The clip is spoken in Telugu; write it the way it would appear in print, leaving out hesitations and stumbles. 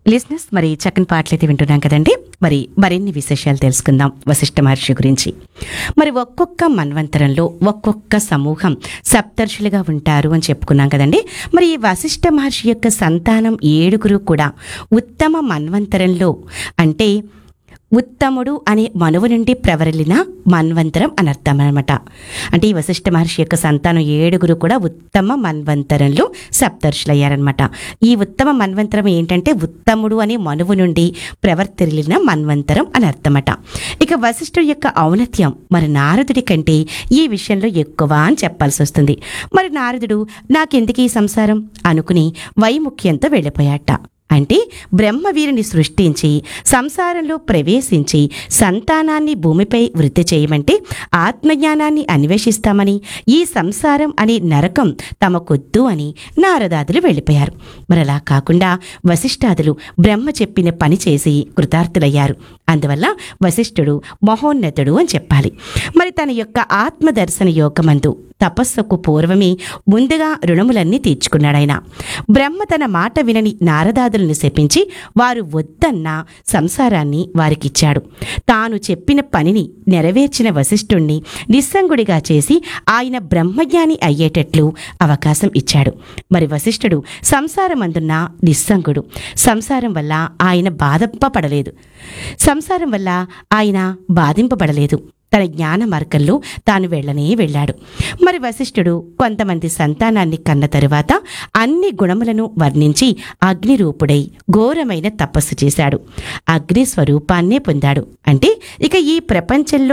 లిజినెస్ మరి చక్కని పాటలైతే వింటున్నాం కదండి. మరిన్ని విశేషాలు తెలుసుకుందాం వశిష్ఠ మహర్షి గురించి. మరి ఒక్కొక్క మన్వంతరంలో ఒక్కొక్క సమూహం సప్తర్షులుగా ఉంటారు అని చెప్పుకున్నాం కదండి. మరి ఈ వశిష్ఠ మహర్షి యొక్క సంతానం 7 కూడా ఉత్తమ మన్వంతరంలో, అంటే ఉత్తముడు అనే మనువు నుండి ప్రవరిల్లిన మన్వంతరం అని అర్థం అనమాట. అంటే ఈ వశిష్ఠ మహర్షి యొక్క సంతానం 7 కూడా ఉత్తమ మన్వంతరంలో సప్తర్షులయ్యారనమాట. ఈ ఉత్తమ మన్వంతరం ఏంటంటే ఉత్తముడు అనే మనువు నుండి ప్రవర్తిల్లిన మన్వంతరం అని అర్థమట. ఇక వశిష్ఠుడి యొక్క ఔన్నత్యం మరి నారదుడి కంటే ఈ విషయంలో ఎక్కువ అని చెప్పాల్సి వస్తుంది. మరి నారదుడు నాకెందుకు ఈ సంసారం అనుకుని వైముఖ్యంతో వెళ్ళిపోయాట. అంటే బ్రహ్మ వీరిని సృష్టించి సంసారంలో ప్రవేశించి సంతానాన్ని భూమిపై వృద్ధి చేయమంటే ఆత్మజ్ఞానాన్ని అన్వేషిస్తామని, ఈ సంసారం అనే నరకం తమకొద్దు అని నారదాదులు వెళ్ళిపోయారు. మరలా కాకుండా వశిష్ఠాదులు బ్రహ్మ చెప్పిన పని చేసి కృతార్థులయ్యారు. అందువల్ల వశిష్ఠుడు మహోన్నతుడు అని చెప్పాలి. మరి తన యొక్క ఆత్మదర్శన యోగమందు తపస్సుకు పూర్వమే ముందుగా రుణములన్నీ తీర్చుకున్నాడాయన. బ్రహ్మ తన మాట వినని నారదాదులను శపించి వారు వద్దన్న సంసారాన్ని వారికిచ్చాడు. తాను చెప్పిన పనిని నెరవేర్చిన వశిష్ఠుణ్ణి నిస్సంగుడిగా చేసి ఆయన బ్రహ్మజ్ఞాని అయ్యేటట్లు అవకాశం ఇచ్చాడు. మరి వశిష్ఠుడు సంసారమందున్న నిస్సంగుడు. సంసారం వల్ల ఆయన బాధింపబడలేదు. తన జ్ఞాన మార్గంలో తాను వెళ్ళాడు. మరి వశిష్ఠుడు కొంతమంది సంతానాన్ని కన్న తరువాత అన్ని గుణములను వర్ణించి అగ్నిరూపుడై ఘోరమైన తపస్సు చేశాడు. అగ్ని స్వరూపాన్నే పొందాడు. అంటే ఇక ఈ ప్రపంచంలో